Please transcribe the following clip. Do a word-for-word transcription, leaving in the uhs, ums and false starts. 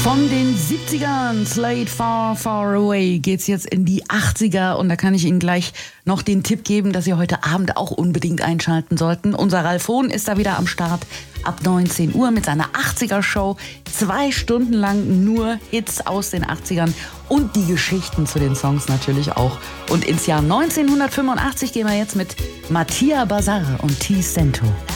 Von den siebzigern, Slade Far, Far Away, geht's jetzt in die achtziger. Und da kann ich Ihnen gleich noch den Tipp geben, dass Sie heute Abend auch unbedingt einschalten sollten. Unser Ralf Hohn ist da wieder am Start ab neunzehn Uhr mit seiner achtziger-Show. Zwei Stunden lang nur Hits aus den achtzigern und die Geschichten zu den Songs natürlich auch. Und ins Jahr neunzehnhundertfünfundachtzig gehen wir jetzt mit Mattia Bazar und T. Cento.